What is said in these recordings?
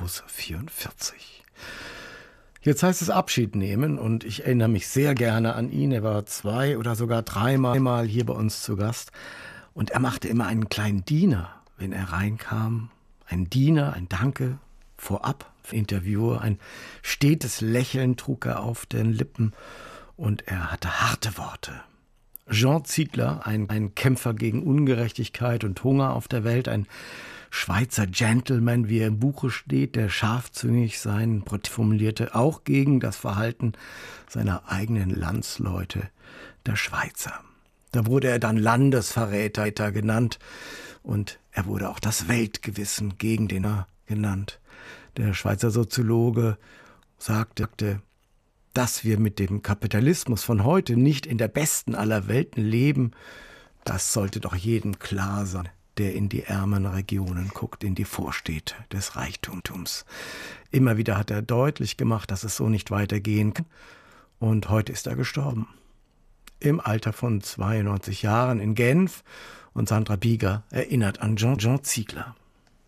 aus 1944. Jetzt heißt es Abschied nehmen und ich erinnere mich sehr gerne an ihn. Er war 2 oder sogar 3-mal hier bei uns zu Gast und er machte immer einen kleinen Diener, wenn er reinkam. Ein Diener, ein Danke vorab für Interviewer, ein stetes Lächeln trug er auf den Lippen und er hatte harte Worte. Jean Ziegler, ein Kämpfer gegen Ungerechtigkeit und Hunger auf der Welt, ein Schweizer Gentleman, wie er im Buche steht, der scharfzüngig sein formulierte, auch gegen das Verhalten seiner eigenen Landsleute, der Schweizer. Da wurde er dann Landesverräter genannt und er wurde auch das Weltgewissen gegen den er genannt. Der Schweizer Soziologe sagte, dass wir mit dem Kapitalismus von heute nicht in der besten aller Welten leben, das sollte doch jedem klar sein, der in die ärmeren Regionen guckt, in die Vorstädte des Reichtums. Immer wieder hat er deutlich gemacht, dass es so nicht weitergehen kann. Und heute ist er gestorben. Im Alter von 92 Jahren in Genf. Und Sandra Bieger erinnert an Jean Ziegler.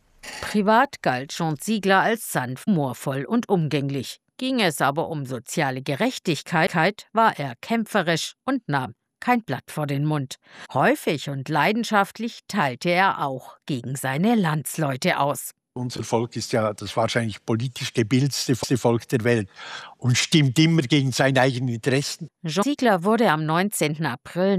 Privat galt Jean Ziegler als sanft, humorvoll und umgänglich. Ging es aber um soziale Gerechtigkeit, war er kämpferisch und nahm kein Blatt vor den Mund. Häufig und leidenschaftlich teilte er auch gegen seine Landsleute aus. Unser Volk ist ja das wahrscheinlich politisch gebildetste Volk der Welt und stimmt immer gegen seine eigenen Interessen. Jean Ziegler wurde am 19. April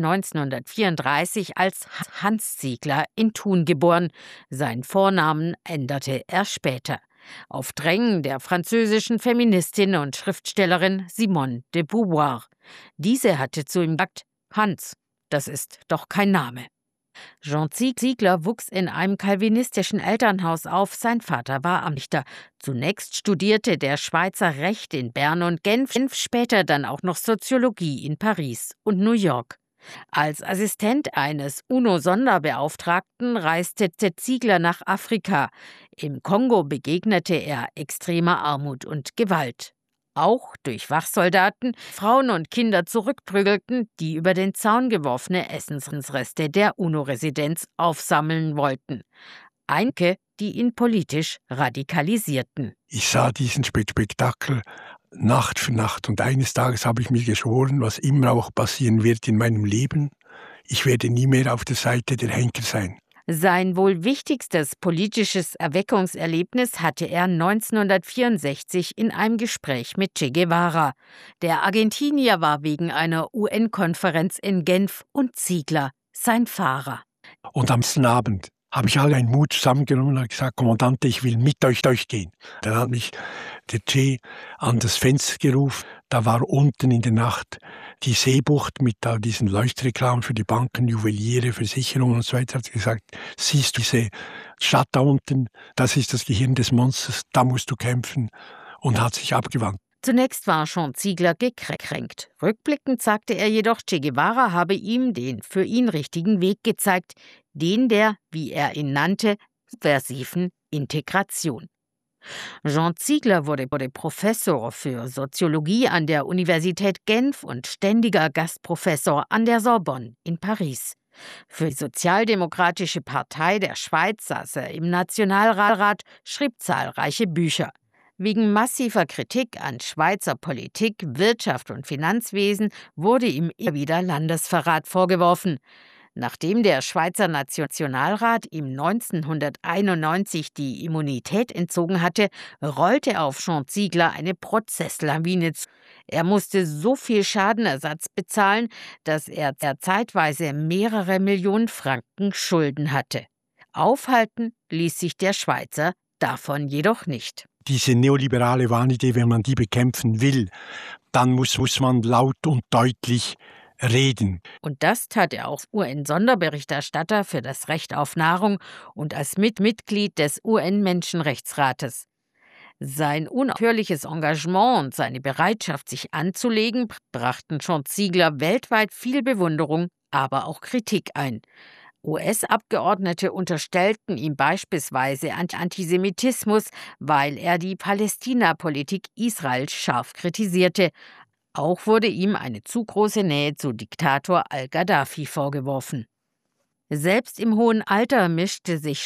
1934 als Hans Ziegler in Thun geboren. Seinen Vornamen änderte er später. Auf Drängen der französischen Feministin und Schriftstellerin Simone de Beauvoir. Diese hatte zu ihm gesagt: Hans, das ist doch kein Name. Jean Ziegler wuchs in einem calvinistischen Elternhaus auf. Sein Vater war Amtsrichter. Zunächst studierte der Schweizer Recht in Bern und Genf, später dann auch noch Soziologie in Paris und New York. Als Assistent eines UNO-Sonderbeauftragten reiste Ziegler nach Afrika. Im Kongo begegnete er extremer Armut und Gewalt. Auch durch Wachsoldaten Frauen und Kinder zurückprügelten, die über den Zaun geworfene Essensreste der UNO-Residenz aufsammeln wollten. Einige, die ihn politisch radikalisierten. Ich sah diesen Spektakel Nacht für Nacht und eines Tages habe ich mir geschworen, was immer auch passieren wird in meinem Leben, ich werde nie mehr auf der Seite der Henker sein. Sein wohl wichtigstes politisches Erweckungserlebnis hatte er 1964 in einem Gespräch mit Che Guevara. Der Argentinier war wegen einer UN-Konferenz in Genf und Ziegler sein Fahrer. Und am nächsten Abend habe ich alle einen Mut zusammengenommen und gesagt: Kommandante, ich will mit euch durchgehen. Dann hat mich der Che an das Fenster gerufen. Da war unten in der Nacht die Seebucht mit diesen Leuchtreklamen für die Banken, Juweliere, Versicherungen und so weiter. Hat gesagt: siehst du diese Stadt da unten? Das ist das Gehirn des Monsters, da musst du kämpfen. Und hat sich abgewandt. Zunächst war Jean Ziegler gekränkt. Rückblickend sagte er jedoch, Che Guevara habe ihm den für ihn richtigen Weg gezeigt, den der, wie er ihn nannte, subversiven Integration. Jean Ziegler wurde Professor für Soziologie an der Universität Genf und ständiger Gastprofessor an der Sorbonne in Paris. Für die Sozialdemokratische Partei der Schweiz saß er im Nationalrat, schrieb zahlreiche Bücher. Wegen massiver Kritik an Schweizer Politik, Wirtschaft und Finanzwesen wurde ihm immer wieder Landesverrat vorgeworfen. Nachdem der Schweizer Nationalrat ihm 1991 die Immunität entzogen hatte, rollte auf Jean Ziegler eine Prozesslawine zu. Er musste so viel Schadenersatz bezahlen, dass er zeitweise mehrere Millionen Franken Schulden hatte. Aufhalten ließ sich der Schweizer davon jedoch nicht. Diese neoliberale Wahnidee, wenn man die bekämpfen will, dann muss man laut und deutlich reden. Und das tat er auch als UN-Sonderberichterstatter für das Recht auf Nahrung und als Mitglied des UN-Menschenrechtsrates. Sein unaufhörliches Engagement und seine Bereitschaft, sich anzulegen, brachten Jean Ziegler weltweit viel Bewunderung, aber auch Kritik ein. US-Abgeordnete unterstellten ihm beispielsweise Antisemitismus, weil er die Palästina-Politik Israels scharf kritisierte. Auch wurde ihm eine zu große Nähe zu Diktator al-Gaddafi vorgeworfen. Selbst im hohen Alter mischte sich